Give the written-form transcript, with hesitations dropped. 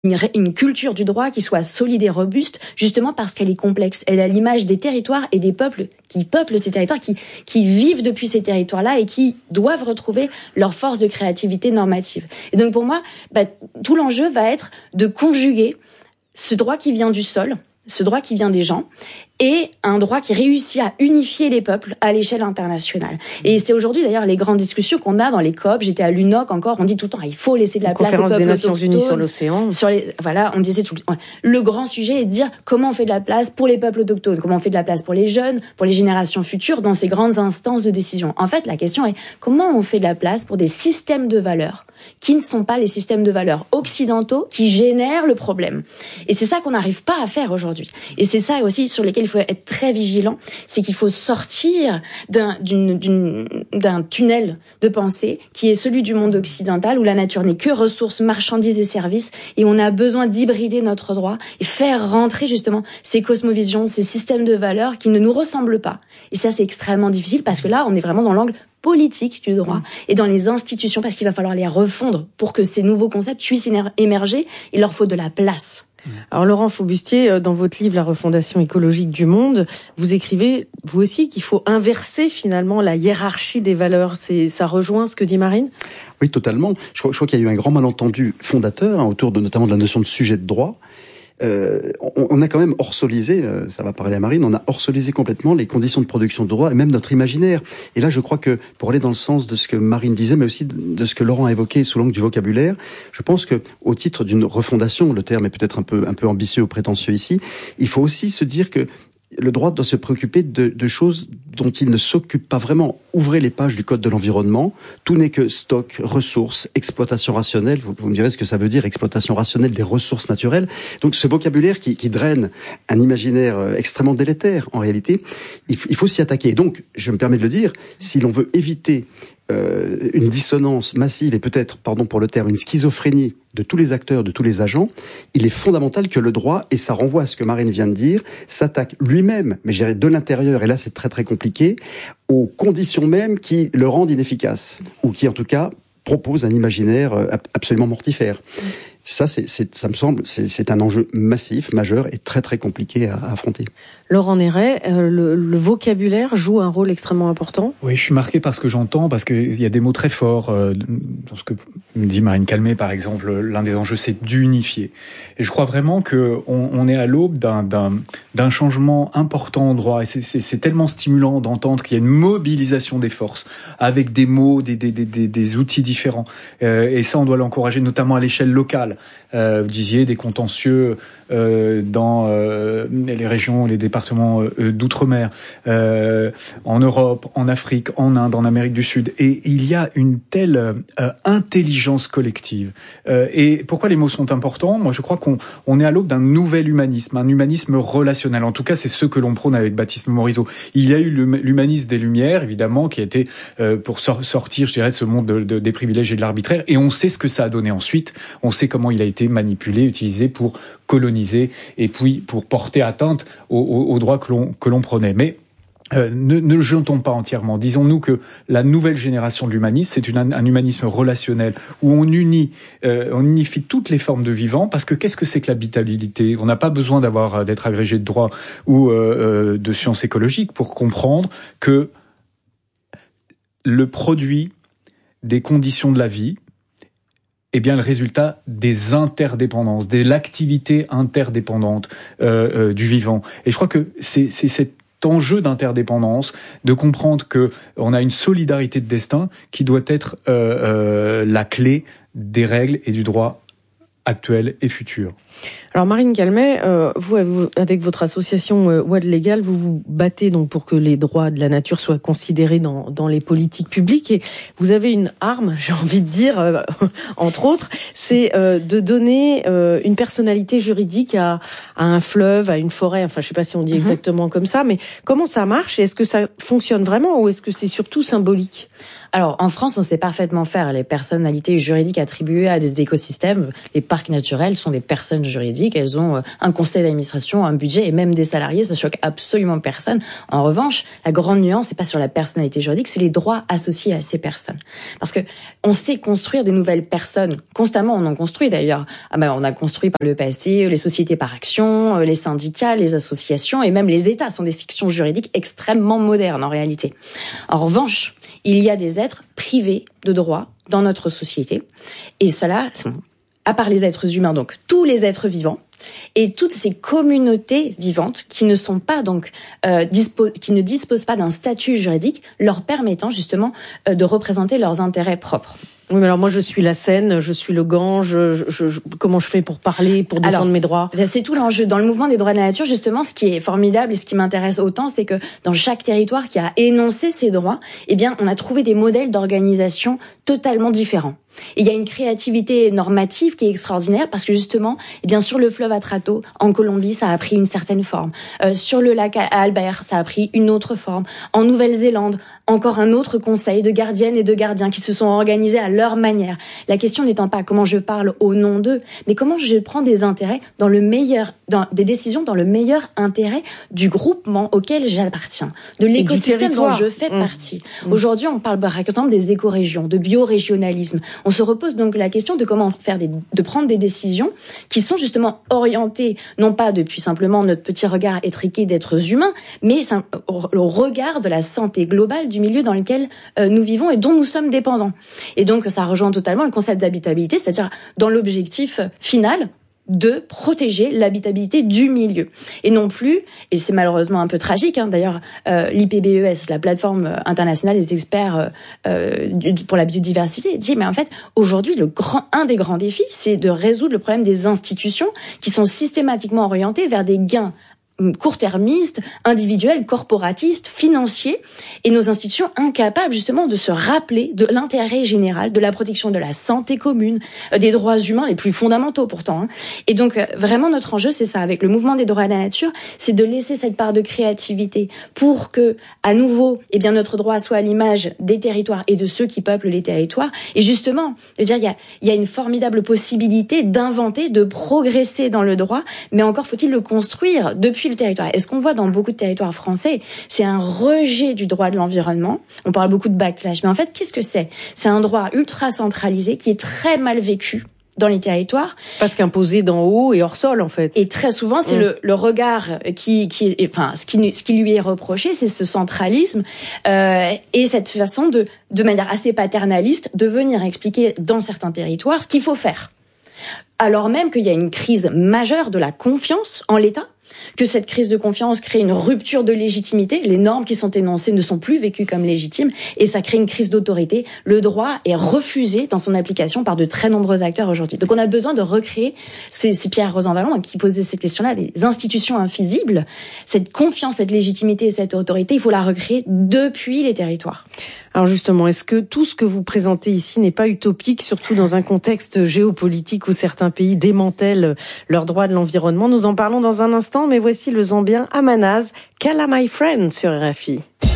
une culture du droit qui soit solide et robuste, justement parce qu'elle est complexe. Elle est à l'image des territoires et des peuples qui peuplent ces territoires, qui vivent depuis ces territoires-là et qui doivent retrouver leur force de créativité normative. Et donc pour moi, tout l'enjeu va être de conjuguer ce droit qui vient du sol, ce droit qui vient des gens, et un droit qui réussit à unifier les peuples à l'échelle internationale. Et c'est aujourd'hui d'ailleurs les grandes discussions qu'on a dans les COP. J'étais à l'UNOC encore, on dit tout le temps, il faut laisser de la place aux peuples autochtones. Conférence des Nations Unies sur l'océan. On disait le grand sujet est de dire comment on fait de la place pour les peuples autochtones, comment on fait de la place pour les jeunes, pour les générations futures dans ces grandes instances de décision. En fait, la question est comment on fait de la place pour des systèmes de valeurs qui ne sont pas les systèmes de valeurs occidentaux qui génèrent le problème. Et c'est ça qu'on n'arrive pas à faire aujourd'hui. Et c'est ça aussi sur lesquels il faut être très vigilant, c'est qu'il faut sortir d'un tunnel de pensée qui est celui du monde occidental où la nature n'est que ressources, marchandises et services, et on a besoin d'hybrider notre droit et faire rentrer justement ces cosmovisions, ces systèmes de valeurs qui ne nous ressemblent pas. Et ça, c'est extrêmement difficile parce que là, on est vraiment dans l'angle politique du droit et dans les institutions parce qu'il va falloir les refondre pour que ces nouveaux concepts puissent émerger. Il leur faut de la place. Alors Laurent Faubustier, dans votre livre La refondation écologique du monde, vous écrivez vous aussi qu'il faut inverser finalement la hiérarchie des valeurs. Ça rejoint ce que dit Marine ? Oui, totalement. Je crois qu'il y a eu un grand malentendu fondateur autour notamment de la notion de sujet de droit. On a quand même orsolisé, ça va parler à Marine, on a orsolisé complètement les conditions de production de droit et même notre imaginaire. Et là, je crois que pour aller dans le sens de ce que Marine disait, mais aussi de ce que Laurent a évoqué sous l'angle du vocabulaire, je pense que au titre d'une refondation, le terme est peut-être un peu ambitieux ou prétentieux ici, il faut aussi se dire que le droit doit se préoccuper de choses dont il ne s'occupe pas vraiment. Ouvrez les pages du Code de l'environnement. Tout n'est que stock, ressources, exploitation rationnelle. Vous me direz ce que ça veut dire, exploitation rationnelle des ressources naturelles. Donc ce vocabulaire qui draine un imaginaire extrêmement délétère, en réalité, il faut s'y attaquer. Donc, je me permets de le dire, si l'on veut éviter une dissonance massive et peut-être, pardon pour le terme, une schizophrénie de tous les acteurs, de tous les agents, il est fondamental que le droit, et ça renvoie à ce que Marine vient de dire, s'attaque lui-même, mais je dirais de l'intérieur, et là c'est très très compliqué, aux conditions mêmes qui le rendent inefficace, ou qui en tout cas proposent un imaginaire absolument mortifère. Ça, ça me semble, c'est un enjeu massif, majeur et très très compliqué à affronter. Laurent Néret, le vocabulaire joue un rôle extrêmement important. Oui, je suis marqué par ce que j'entends, parce qu'il y a des mots très forts. Dans ce que me dit Marine Calmet, par exemple, l'un des enjeux, c'est d'unifier. Et je crois vraiment qu'on est à l'aube d'un changement important en droit. Et c'est tellement stimulant d'entendre qu'il y a une mobilisation des forces, avec des mots, des outils différents. Et ça, on doit l'encourager, notamment à l'échelle locale. Vous disiez des contentieux dans les régions, les départements d'outre-mer, en Europe, en Afrique, en Inde, en Amérique du Sud. Et il y a une telle intelligence collective. Et pourquoi les mots sont importants ? Moi, je crois qu'on est à l'aube d'un nouvel humanisme, un humanisme relationnel. En tout cas, c'est ce que l'on prône avec Baptiste Morisot. Il y a eu l'humanisme des Lumières, évidemment, qui a été pour sortir, je dirais, de ce monde des privilèges et de l'arbitraire. Et on sait ce que ça a donné ensuite. On sait comment il a été manipulé, utilisé pour coloniser et puis pour porter atteinte aux droits que l'on prenait. Mais ne le jetons pas entièrement. Disons-nous que la nouvelle génération de l'humanisme, c'est un humanisme relationnel où on unifie toutes les formes de vivant. Parce que qu'est-ce que c'est que l'habitabilité ? On n'a pas besoin d'être agrégé de droit ou de sciences écologiques pour comprendre que le produit des conditions de la vie, eh bien, le résultat des interdépendances, de l'activité interdépendante du vivant. Et je crois que c'est cet enjeu d'interdépendance, de comprendre que on a une solidarité de destin qui doit être la clé des règles et du droit actuel et futur. Alors Marine Calmet, vous avec votre association WAD Légal, vous vous battez donc pour que les droits de la nature soient considérés dans les politiques publiques, et vous avez une arme, j'ai envie de dire, entre autres, c'est de donner une personnalité juridique à un fleuve, à une forêt. Enfin, je sais pas si on dit exactement comme ça, mais comment ça marche et est-ce que ça fonctionne vraiment ou est-ce que c'est surtout symbolique ? Alors, en France, on sait parfaitement faire les personnalités juridiques attribuées à des écosystèmes, les parcs naturels sont des personnes juridiques, elles ont un conseil d'administration, un budget et même des salariés, ça choque absolument personne. En revanche, la grande nuance, c'est pas sur la personnalité juridique, c'est les droits associés à ces personnes. Parce que on sait construire des nouvelles personnes. Constamment, on en construit d'ailleurs. On a construit par le passé les sociétés par action, les syndicats, les associations et même les États sont des fictions juridiques extrêmement modernes en réalité. En revanche, il y a des êtres privés de droits dans notre société. Et cela, à part les êtres humains, donc tous les êtres vivants, et toutes ces communautés vivantes qui ne sont pas donc qui ne disposent pas d'un statut juridique leur permettant justement de représenter leurs intérêts propres. Oui, mais alors moi je suis la Seine, je suis le Gange, comment je fais pour parler, pour défendre mes droits? C'est tout l'enjeu. Dans le mouvement des droits de la nature, justement, ce qui est formidable et ce qui m'intéresse autant, c'est que dans chaque territoire qui a énoncé ses droits, on a trouvé des modèles d'organisation totalement différents. Et il y a une créativité normative qui est extraordinaire parce que justement, sur le fleuve Atrato, en Colombie, ça a pris une certaine forme. Sur le lac Albert, ça a pris une autre forme. En Nouvelle-Zélande, encore un autre conseil de gardiennes et de gardiens qui se sont organisés à leur manière. La question n'étant pas comment je parle au nom d'eux, mais comment je prends des intérêts des décisions dans le meilleur intérêt du groupement auquel j'appartiens, de l'écosystème dont je fais partie. Aujourd'hui, on parle par exemple des écorégions, de biorégionalisme. On se repose donc la question de comment de prendre des décisions qui sont justement orientées, non pas depuis simplement notre petit regard étriqué d'êtres humains, mais le regard de la santé globale du milieu dans lequel nous vivons et dont nous sommes dépendants. Et donc, ça rejoint totalement le concept d'habitabilité, c'est-à-dire dans l'objectif final de protéger l'habitabilité du milieu. Et non plus, et c'est malheureusement un peu tragique, d'ailleurs, l'IPBES, la plateforme internationale des experts pour la biodiversité, dit, mais en fait, aujourd'hui, un des grands défis, c'est de résoudre le problème des institutions qui sont systématiquement orientées vers des gains court-termistes, individuels, corporatistes, financiers, et nos institutions incapables justement de se rappeler de l'intérêt général, de la protection de la santé commune, des droits humains les plus fondamentaux pourtant. Et donc vraiment notre enjeu, c'est ça, avec le mouvement des droits de la nature, c'est de laisser cette part de créativité pour que, à nouveau, notre droit soit à l'image des territoires et de ceux qui peuplent les territoires. Et justement, il y a une formidable possibilité d'inventer, de progresser dans le droit, mais encore faut-il le construire depuis le territoire. Et ce qu'on voit dans beaucoup de territoires français, c'est un rejet du droit de l'environnement. On parle beaucoup de backlash, mais en fait, qu'est-ce que c'est ? C'est un droit ultra centralisé qui est très mal vécu dans les territoires. Parce qu'imposé d'en haut et hors sol, en fait. Et très souvent, c'est le regard ce qui lui est reproché, c'est ce centralisme et cette façon de manière assez paternaliste de venir expliquer dans certains territoires ce qu'il faut faire. Alors même qu'il y a une crise majeure de la confiance en l'État, que cette crise de confiance crée une rupture de légitimité, les normes qui sont énoncées ne sont plus vécues comme légitimes et ça crée une crise d'autorité. Le droit est refusé dans son application par de très nombreux acteurs aujourd'hui. Donc on a besoin de recréer, c'est Pierre Rosanvallon qui posait cette question-là, des institutions invisibles, cette confiance, cette légitimité et cette autorité, il faut la recréer depuis les territoires. Alors justement, est-ce que tout ce que vous présentez ici n'est pas utopique, surtout dans un contexte géopolitique où certains pays démantèlent leurs droits de l'environnement ? Nous en parlons dans un instant, mais voici le Zambien Amanaz, Kala My Friend sur RFI.